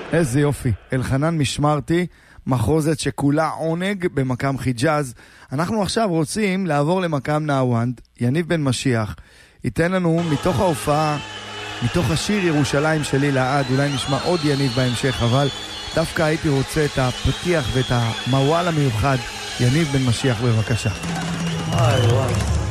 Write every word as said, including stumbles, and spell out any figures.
איזה יופי. אלחנן משמרתי, מחוזת שכולה עונג במקם חיג'אז. אנחנו עכשיו רוצים לעבור למקם נאוונד. יניב בן משיח ייתן לנו מתוך ההופעה, מתוך השיר ירושלים שלי לעד, אולי נשמע עוד יניב בהמשך, אבל דווקא הייתי רוצה את הפתיח ואת המוואל המיוחד. יניב בן משיח, בבקשה. וואי וואי.